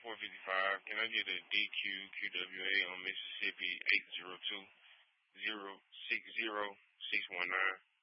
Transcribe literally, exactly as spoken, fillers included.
four fifty-five. Can I get a D Q Q W A on Mississippi eight zero two zero six zero six one nine?